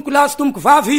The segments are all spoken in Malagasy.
Lasy tomboko vavy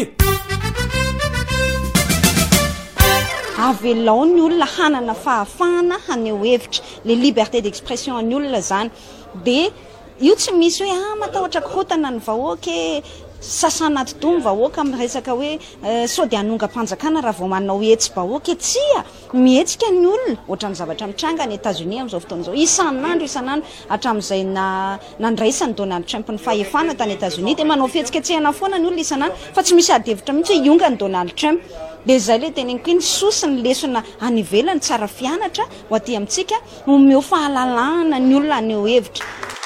avelao ny olona hanana fahafahana haneho hevitra, le liberté d'expression ny olona zany. De io tsy misy hoe matahotra korotana ny vahoaka sasana aty domy vahoaka amin'ny resaka hoe sao de hanonga-panjakana raha vao manao hetsy vahoaka tsia mihetsika ny olona ohatran'ny zavatra mitranga ny États-Unis amin'izao fotoana izao isan'andro hatramin'izay nandraisany Donald Trump ny fahefana tany États-Unis de manao fihetsiketsehana foana ny olona isan'andro fa tsy misy adihevitra mihitsy hoe ionga ny Donald Trump. De zay le teneniko iny sosi ny lesona any ivelany tsara fianatra ho aty amintsika omeo fahalalahana ny olona aneo hevitra.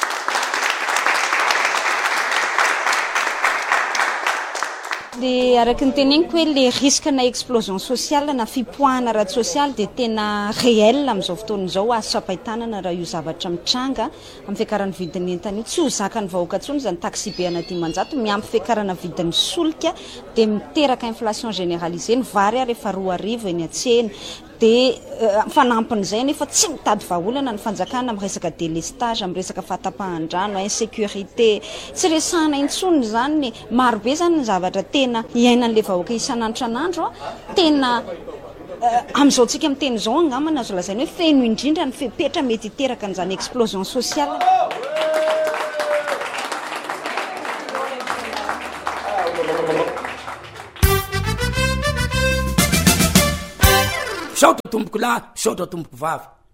De araky ny teneniko hoe le risque na explosion sociale na fipoahana ratsy sociale de tena réel amin'izao fotoana izao azo sapahitanana raha io zavatra mitranga amin'ny fiakaran'ny vidin'ny entana io tsy ho zakany vahoaka tsony zany taxi be ana dimanjato miampy fiakarana vidin'ny solika de miteraka inflation généralisée ny vary rehefa 2 arivo eny an-tsena. De fanampan'izay nefa tsy mitady vahaolana ny fanjakana amin'ny resaka délestage, amin'ny resaka fahatapahan-drano, insécurité, tsy resahana intsony zany maro be zany ny zavatra tena iainan'le vahoaka isan'andro tena amin'izao tsika miteny izao angamana azo lazaina hoe feno indrindra ny fepetra mety hiteraka an'izany explosion sociale. Saotra tomboko lahy, saotra tomboko vavy.